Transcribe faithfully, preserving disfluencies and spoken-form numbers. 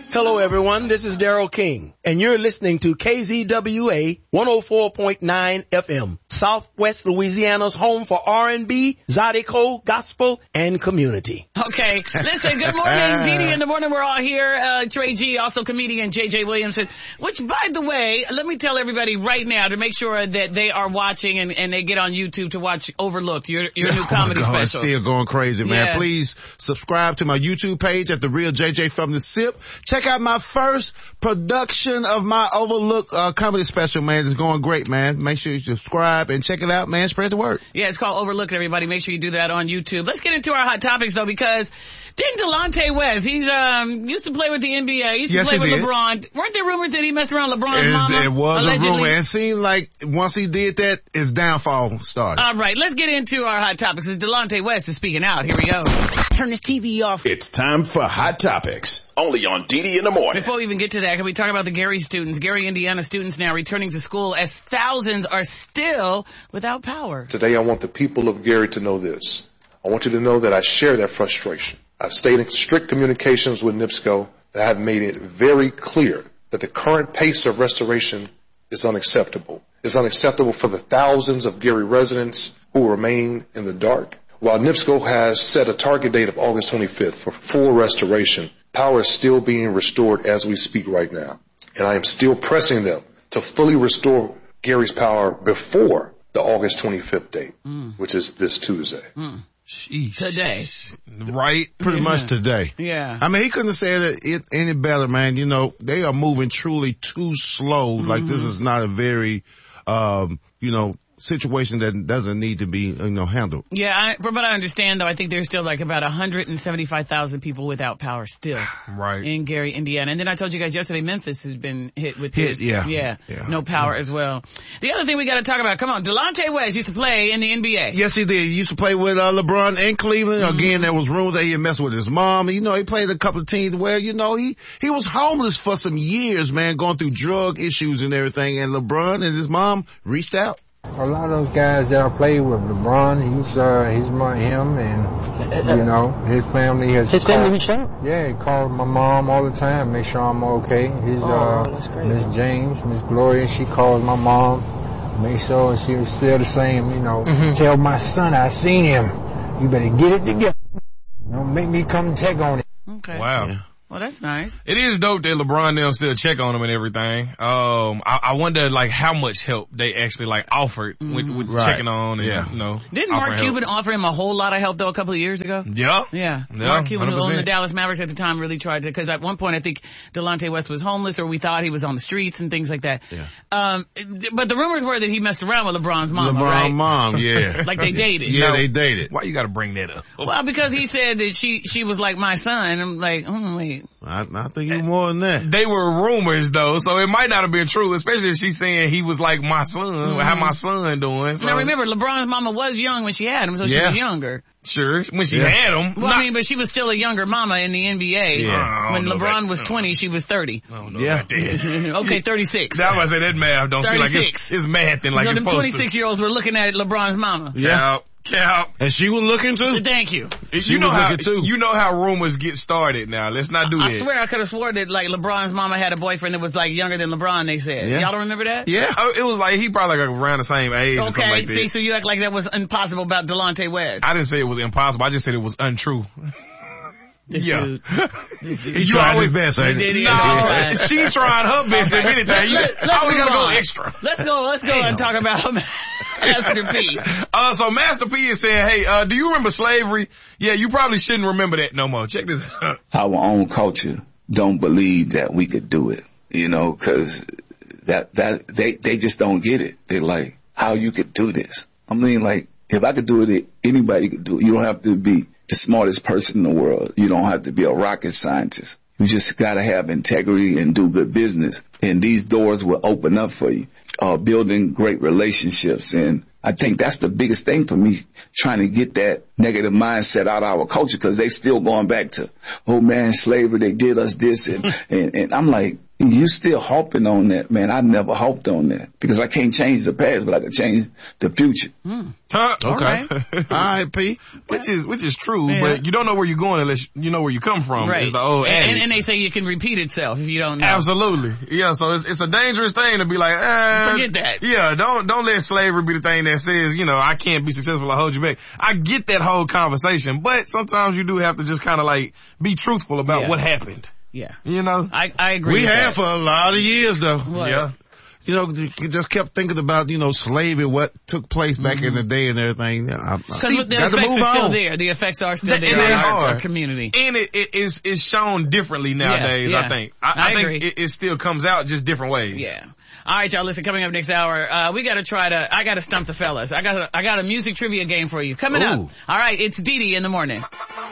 Hello, everyone. This is Daryl King, and you're listening to K Z W A one oh four point nine F M, Southwest Louisiana's home for R and B, Zydeco, gospel, and community. Okay. Listen, good morning. Dee Dee in the morning. We're all here. Uh, Trey G, also comedian J J Williamson, which, by the way, let me tell everybody right now to make sure that they are watching and, and they get on YouTube to watch Overlooked, your, your new comedy oh God, special. It's still going crazy, man. Yeah. Please subscribe to my YouTube page at The Real J J from the Sip. Check out my first production of my Overlooked uh, comedy special, man. It's going great, man. Make sure you subscribe and check it out, man. Spread the word. Yeah, it's called Overlooked, everybody. Make sure you do that on YouTube. Let's get into our hot topics, though, because didn't Delonte West, he's um used to play with the N B A, he used yes, to play with did. LeBron. Weren't there rumors that he messed around LeBron's It, mama? it was allegedly? a rumor. And it seemed like once he did that, his downfall started. All right, let's get into our hot topics. As Delonte West is speaking out. Here we go. Turn this T V off. It's time for Hot Topics, only on Dee Dee in the morning. Before we even get to that, can we talk about the Gary students? Gary, Indiana students now returning to school as thousands are still without power. Today, I want the people of Gary to know this. I want you to know that I share that frustration. I've stayed in strict communications with NIPSCO, and I have made it very clear that the current pace of restoration is unacceptable. It's unacceptable for the thousands of Gary residents who remain in the dark. While NIPSCO has set a target date of August twenty-fifth for full restoration, power is still being restored as we speak right now. And I am still pressing them to fully restore Gary's power before the August twenty-fifth date, mm. which is this Tuesday. Mm. Jeez. Today. Right? Pretty yeah. much today. Yeah. I mean, he couldn't have said it, it any better, man. You know, they are moving truly too slow. Mm-hmm. Like, this is not a very, um, you know, situation that doesn't need to be, you know, handled. Yeah, I, from what I understand, though, I think there's still like about one hundred seventy-five thousand people without power still. Right. In Gary, Indiana. And then I told you guys yesterday, Memphis has been hit with hit, this. Yeah. yeah. Yeah. No power yeah. as well. The other thing we got to talk about, come on, Delonte West used to play in the N B A. Yes, he did. He used to play with uh, LeBron in Cleveland. Mm-hmm. Again, there was rumors that he had messed with his mom. You know, he played a couple of teams where, you know, he, he was homeless for some years, man, going through drug issues and everything. And LeBron and his mom reached out. A lot of those guys that I played with, LeBron, he's uh, he's my him, and you know his family has. His family reached out. Yeah, he called my mom all the time, make sure I'm okay. His oh, uh, that's great. Miss James, Miss Gloria, she calls my mom, make sure she was still the same. You know, mm-hmm. Tell my son I seen him. You better get it together. Don't make me come check on it. Okay. Wow. Yeah. Well, that's nice. It is dope that LeBron them still check on him and everything. Um, I, I wonder like how much help they actually like offered mm-hmm. with, with right. checking on and, yeah. you know. Didn't Mark Cuban help. offer him a whole lot of help though a couple of years ago? Yeah. Yeah. yeah Mark Cuban, who one hundred percent. owned the Dallas Mavericks at the time, really tried to, because at one point I think Delonte West was homeless or we thought he was on the streets and things like that. Yeah. Um, but the rumors were that he messed around with LeBron's mama, LeBron right? mom, yeah. Like they dated. Yeah, no. they dated. Why you gotta bring that up? Well, because he said that she, she was like my son. I'm like, oh, wait. I, I think you more than that. They were rumors though, so it might not have been true, especially if she's saying he was like my son. Mm-hmm. How my son doing? So. Now remember, LeBron's mama was young when she had him, so yeah. she was younger. Sure, when she yeah. had him. Well, not- I mean, but she was still a younger mama in the N B A. Yeah. When LeBron that. was twenty, she was thirty. I don't know yeah. about that. Okay, thirty-six. That was say that math don't seem like it's, it's math and like so it's them supposed twenty-six-year-olds were looking at LeBron's mama. Yeah. Cap. And she was looking too? Thank you. She you know was how, looking too. You know how rumors get started now. Let's not do I, that. I swear I could have swore that like LeBron's mama had a boyfriend that was like younger than LeBron, they said. Yeah. Y'all don't remember that? Yeah. Oh, it was like, he probably like around the same age or something Okay, like that. see, so you act like that was impossible about Delonte West. I didn't say it was impossible. I just said it was untrue. This yeah. dude. This dude. He tried always, his best, ain't he? No, Yeah. she tried her best if anything. You, Let, let's always move gotta on. go extra. Let's go, let's go and talk about Master P. Uh, so Master P is saying, hey, uh, do you remember slavery? Yeah, you probably shouldn't remember that no more. Check this out. Our own culture don't believe that we could do it, you know, cause that, that, they, they just don't get it. They're like, how you could do this? I mean, like, if I could do it, anybody could do it. You don't have to be the smartest person in the world. You don't have to be a rocket scientist. You just gotta have integrity and do good business. And these doors will open up for you. Uh, building great relationships. And I think that's the biggest thing for me, trying to get that negative mindset out of our culture, because they still going back to, oh man, slavery, they did us this. And, and, and I'm like, You still harping on that, man. I never harped on that because I can't change the past, but I can change the future. Mm. Huh? All Okay. right. All right, P. Which is which is true, Yeah. but you don't know where you're going unless you know where you come from. Right. Is the old and, and, adage. and they say you can repeat itself if you don't know. Absolutely. Yeah, so it's, it's a dangerous thing to be like, eh, Forget that. Yeah, don't, don't let slavery be the thing that says, you know, I can't be successful, I hold you back. I get that whole conversation, but sometimes you do have to just kind of like be truthful about Yeah. what happened. Yeah. You know? I, I agree We with have that. for a lot of years, though. What? Yeah. You know, you just kept thinking about, you know, slavery, what took place back in the day and everything. I, I Because see, the got to effects move are still on. there. The effects are still And there they in our, are. our community. And it, it is, is shown differently nowadays, yeah. I think. I, I I, think agree. it, it still comes out just different ways. Yeah. All right, y'all. Listen, coming up next hour, uh, we got to try to. I got to stump the fellas. I got. I got a music trivia game for you coming up. Ooh. All right, it's Dee Dee in the morning.